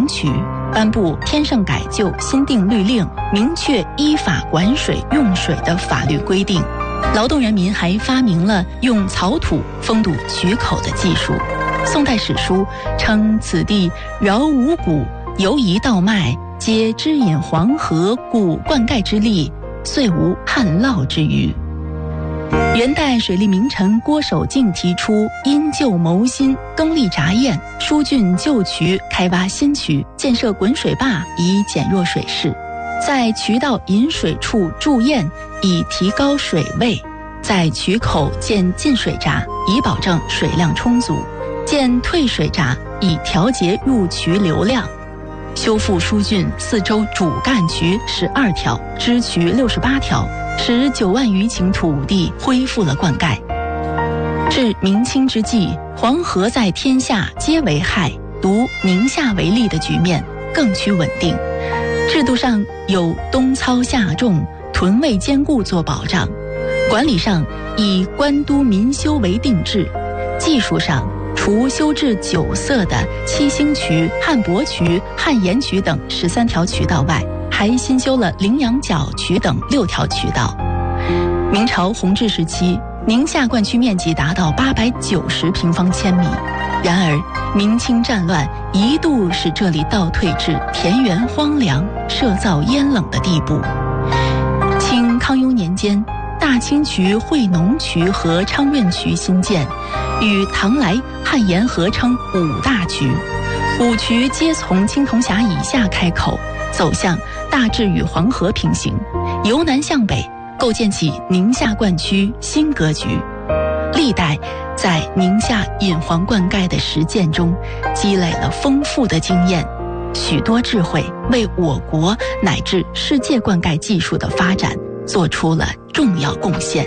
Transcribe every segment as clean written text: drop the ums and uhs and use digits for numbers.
明渠，颁布天圣改旧新定律令，明确依法管水用水的法律规定。劳动人民还发明了用草土封堵渠口的技术。宋代史书称此地饶五谷，犹宜稻麦，皆支引黄河，故灌溉之力遂无旱涝之虞。元代水利名臣郭守敬提出因旧谋新，更立闸堰，疏浚旧渠，开挖新渠，建设滚水坝，以减弱水势。在渠道引水处筑堰，以提高水位；在渠口建进水闸，以保证水量充足；建退水闸，以调节入渠流量；修复疏浚四周主干渠12条，支渠68条，使9万余顷土地恢复了灌溉。至明清之际，黄河在天下皆为害，独宁夏为利的局面更趋稳定。制度上有冬操夏种、屯卫兼顾做保障，管理上以官督民修为定制，技术上除修治9塞的七星渠、汉博渠、汉盐渠等13条渠道外，还新修了羚羊角渠等6条渠道。明朝弘治时期，宁夏灌区面积达到890平方千米。然而明清战乱一度使这里倒退至田园荒凉、社燥烟冷的地步。清康雍年间，大清渠、惠农渠和昌润渠新建，与唐来、汉盐合称5大渠，5渠皆从青铜峡以下开口，走向大致与黄河平行，由南向北构建起宁夏灌区新格局。历代在宁夏引黄灌溉的实践中积累了丰富的经验，许多智慧，为我国乃至世界灌溉技术的发展做出了重要贡献。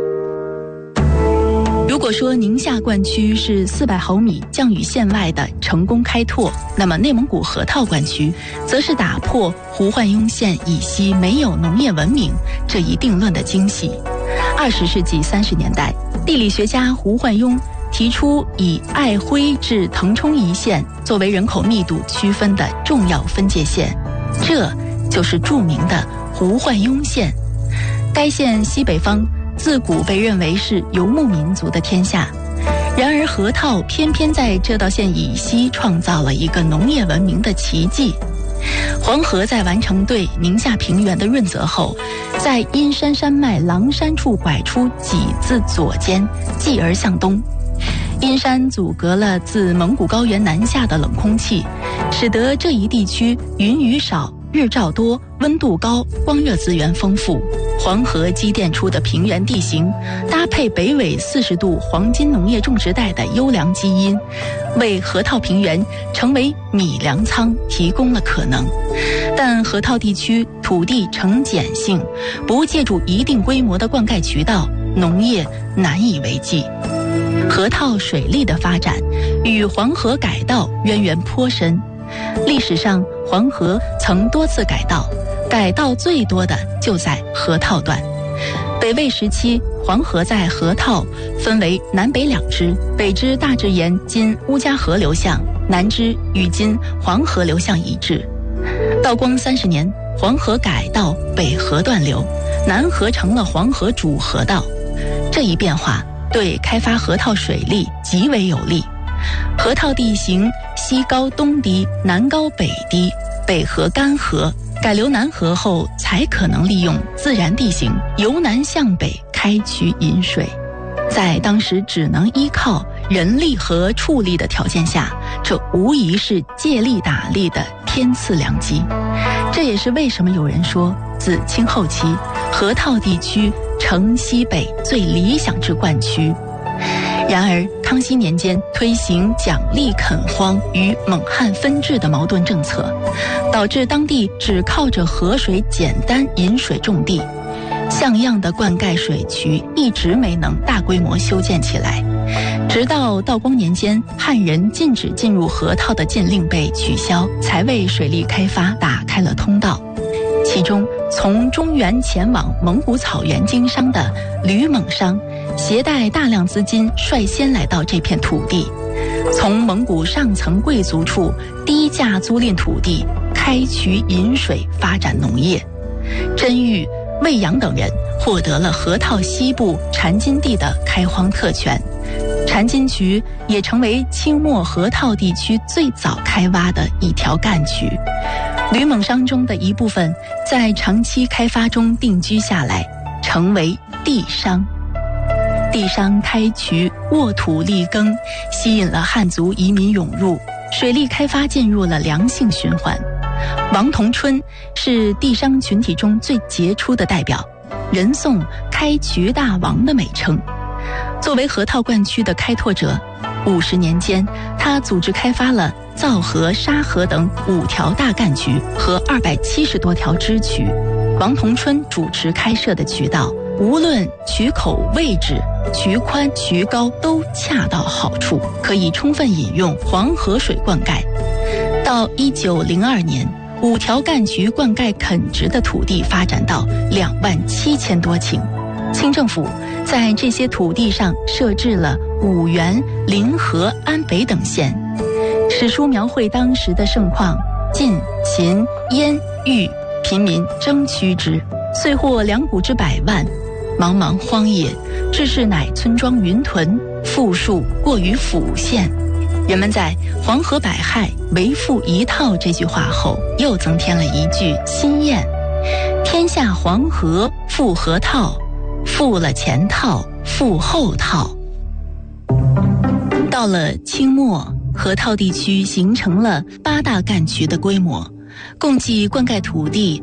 如果说宁夏灌区是400毫米降雨线外的成功开拓，那么内蒙古河套灌区则是打破胡焕庸县以西没有农业文明这一定论的惊喜。20世纪30年代，地理学家胡焕庸提出以爱辉至腾冲一线作为人口密度区分的重要分界线，这就是著名的胡焕庸县。该县西北方自古被认为是游牧民族的天下，然而河套偏偏在这道线以西创造了一个农业文明的奇迹。黄河在完成对宁夏平原的润泽后，在阴山山脉狼山处拐出几字左肩，继而向东。阴山阻隔了自蒙古高原南下的冷空气，使得这一地区云雨少，日照多，温度高，光热资源丰富。黄河积淀出的平原地形，搭配北纬40度黄金农业种植带的优良基因，为河套平原成为米粮仓提供了可能。但河套地区土地呈碱性，不借助一定规模的灌溉渠道，农业难以为继。河套水利的发展与黄河改道渊源颇深，历史上黄河曾多次改道，改道最多的就在河套段。北魏时期，黄河在河套分为南北2支，北支大致沿今乌家河流向，南支与今黄河流向一致。道光30年，黄河改道北河段流，南河成了黄河主河道。这一变化对开发河套水利极为有利。河套地形西高东低，南高北低，北河干涸，改流南河后才可能利用自然地形由南向北开渠引水。在当时只能依靠人力和畜力的条件下，这无疑是借力打力的天赐良机。这也是为什么有人说自清后期，河套地区成西北最理想之灌区。然而康熙年间推行奖励垦荒与蒙汉分治的矛盾政策，导致当地只靠着河水简单引水种地，像样的灌溉水渠一直没能大规模修建起来。直到道光年间，汉人禁止进入河套的禁令被取消，才为水利开发打开了通道。其中从中原前往蒙古草原经商的吕蒙商携带大量资金率先来到这片土地， 从蒙古上层贵族处低价租赁土地，开渠引水，发展农业。甄彧、魏阳等人获得了河套西部禅津地的开荒特权，禅津渠也成为清末河套地区最早开挖的一条干渠。吕蒙商中的一部分在长期开发中定居下来，成为地商。地商开渠沃土利耕，吸引了汉族移民涌入，水利开发进入了良性循环。王同春是地商群体中最杰出的代表，人送开渠大王的美称。作为河套灌区的开拓者，50年间他组织开发了皂河、沙河等5条大干渠和270多条支渠。王同春主持开设的渠道，无论渠口位置、渠宽、渠高都恰到好处，可以充分引用黄河水灌溉。到1902年，5条干渠灌溉垦殖的土地发展到27000多顷。清政府在这些土地上设置了五原、临河、安北等县。史书描绘当时的盛况，晋、秦、燕、豫贫民争趋之，遂获2谷之100万。茫茫荒野，志士乃村庄云屯，富庶过于府县。人们在黄河百害，为富一套这句话后，又增添了一句新谚：天下黄河富河套，富了前套，富后套。到了清末，河套地区形成了8大干渠的规模，共计灌溉土地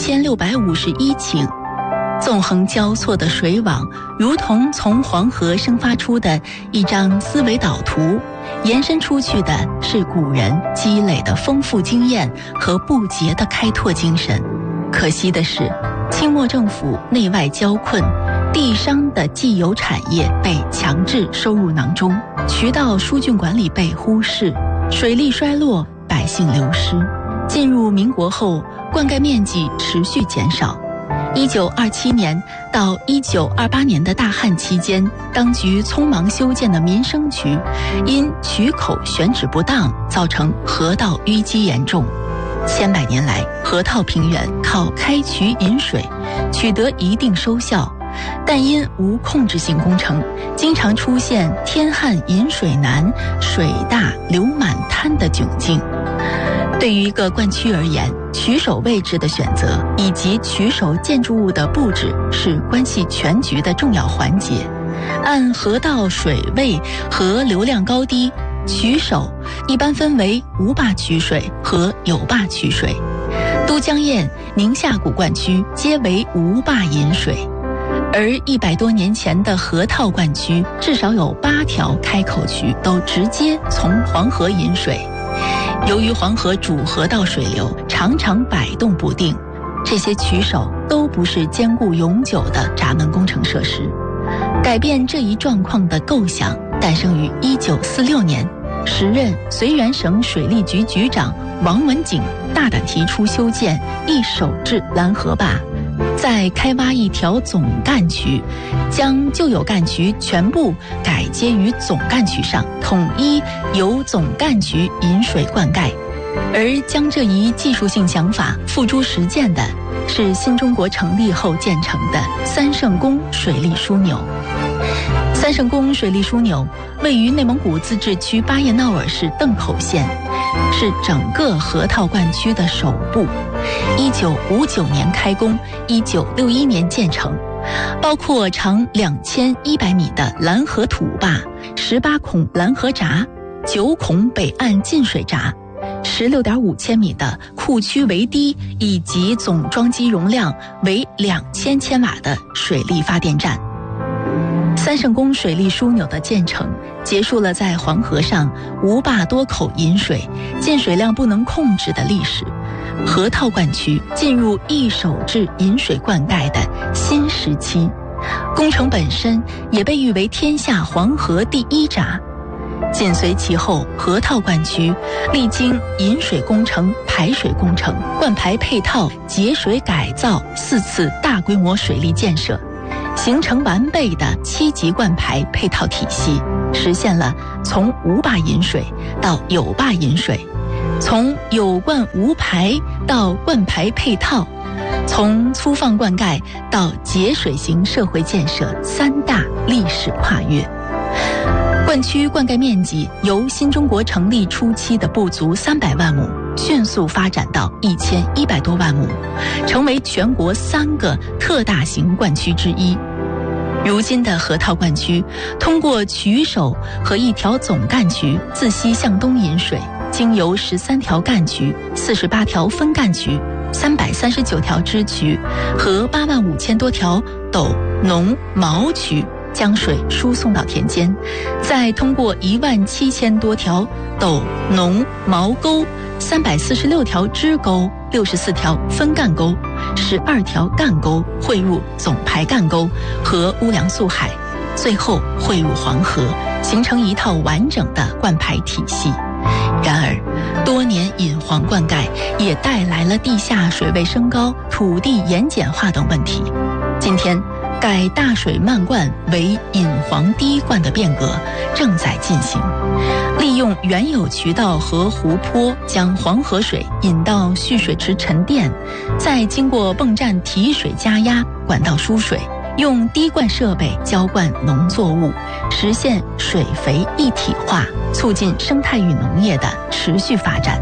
5651顷。纵横交错的水网，如同从黄河生发出的一张思维导图，延伸出去的是古人积累的丰富经验和不竭的开拓精神。可惜的是，清末政府内外交困，地商的既有产业被强制收入囊中，渠道疏浚管理被忽视，水利衰落，百姓流失。进入民国后，灌溉面积持续减少。1927年到1928年的大旱期间，当局匆忙修建的民生渠，因渠口选址不当，造成河道淤积严重。千百年来，河套平原靠开渠引水取得一定收效，但因无控制性工程，经常出现天旱引水难、水大流满滩的窘境。对于一个灌区而言，渠首位置的选择以及渠首建筑物的布置是关系全局的重要环节。按河道水位和流量高低，渠首一般分为无坝渠水和有坝渠水。都江堰、宁夏谷灌区皆为无坝引水，而100多年前的河套灌区至少有8条开口渠都直接从黄河引水。由于黄河主河道水流常常摆动不定，这些渠首都不是坚固永久的闸门工程设施。改变这一状况的构想诞生于1946年，时任绥远省水利局局长王文景大胆提出修建一手制拦河坝，再开挖一条总干渠，将旧有干渠全部改接于总干渠上，统一由总干渠引水灌溉。而将这一技术性想法付诸实践的是新中国成立后建成的三圣宫水利枢纽。三圣宫水利枢纽位于内蒙古自治区巴彦淖尔市邓口县，是整个河套灌区的首部。1959年开工，1961年建成，包括长2100米的拦河土坝、18孔拦河闸、9孔北岸进水闸、16.5千米的库区围堤，以及总装机容量为2000千瓦的水力发电站。三圣宫水利枢纽的建成，结束了在黄河上无坝多口引水、进水量不能控制的历史，河套灌区进入一手制引水灌溉的新时期。工程本身也被誉为天下黄河第一闸。紧随其后，河套灌区历经引水工程、排水工程、灌排配套、节水改造4次大规模水利建设。 形成完备的7级灌排配套体系，实现了从无坝引水到有坝引水，从有灌无排到灌排配套，从粗放灌溉到节水型社会建设3大历史跨越。灌区灌溉面积由新中国成立初期的不足300万亩，迅速发展到1100多万亩，成为全国3个特大型灌区之一。如今的河套灌区，通过渠首和1条总干渠自西向东引水，经由13条干渠、48条分干渠、339条支渠和85000多条斗、农、毛渠，将水输送到田间，再通过17000多条斗、农、毛沟、346条支沟、64条分干沟、12条干沟汇入总排干沟和乌梁素海，最后汇入黄河，形成一套完整的灌排体系。然而，多年引黄灌溉也带来了地下水位升高、土地盐碱化等问题。今天，改大水漫灌为引黄低灌的变革正在进行，利用原有渠道和湖泊，将黄河水引到蓄水池沉淀，再经过泵站提水加压、管道输水，用滴灌设备浇灌农作物，实现水肥一体化，促进生态与农业的持续发展。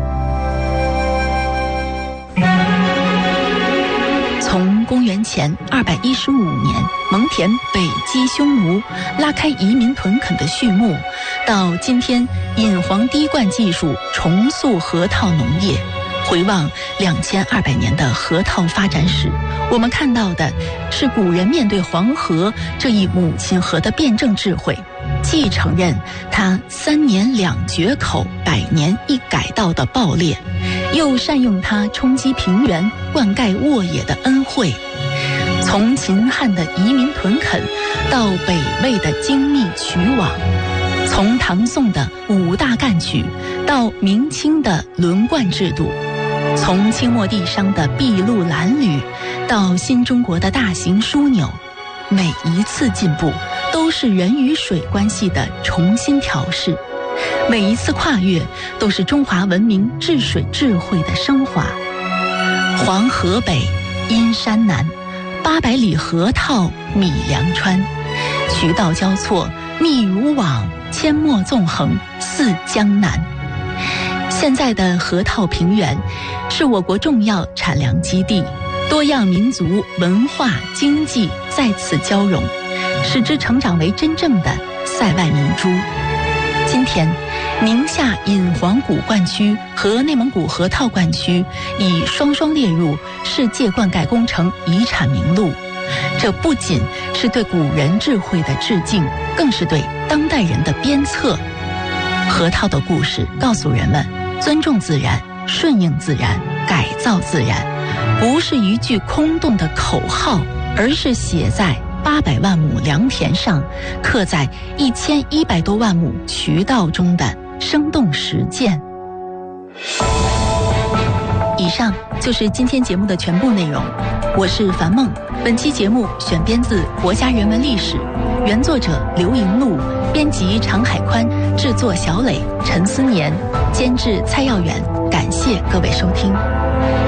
从公元前215年蒙恬北击匈奴，拉开移民屯垦的序幕，到今天引黄滴灌技术重塑河套农业，回望2200年的河套发展史，我们看到的是古人面对黄河这一母亲河的辩证智慧，既承认它3年2决口、100年1改道的暴烈，又善用它冲击平原、灌溉沃野的恩惠。从秦汉的移民屯垦，到北魏的精密渠网，从唐宋的5大干渠，到明清的轮灌制度，从清末地商的筚路蓝缕，到新中国的大型枢纽，每一次进步都是人与水关系的重新调试，每一次跨越都是中华文明治水智慧的升华。黄河北，阴山南，800里河套米粮川，渠道交错，密如网，阡陌纵横，似江南。现在的河套平原是我国重要产粮基地，多样民族文化经济在此交融，使之成长为真正的塞外明珠。今天，宁夏引黄古灌区和内蒙古河套灌区已双双列入世界灌溉工程遗产名录。这不仅是对古人智慧的致敬，更是对当代人的鞭策。河套的故事告诉人们，尊重自然、顺应自然、改造自然，不是一句空洞的口号，而是写在800万亩良田上，刻在1100多万亩渠道中的生动实践。以上就是今天节目的全部内容，我是樊梦。本期节目选编自《国家人文历史》，原作者刘莹璐，编辑常海宽，制作小磊、陈思年，监制蔡耀远。感谢各位收听。